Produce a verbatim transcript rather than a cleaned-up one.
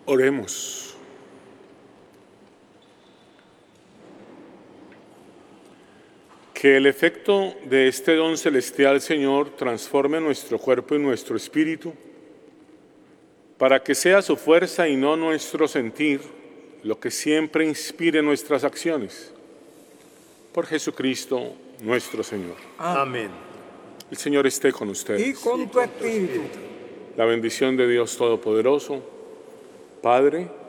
Oremos. Que el efecto de este don celestial, Señor, transforme nuestro cuerpo y nuestro espíritu, para que sea su fuerza y no nuestro sentir lo que siempre inspire nuestras acciones. Por Jesucristo nuestro Señor. Amén. El Señor esté con ustedes. Y con tu espíritu. La bendición de Dios Todopoderoso, Padre,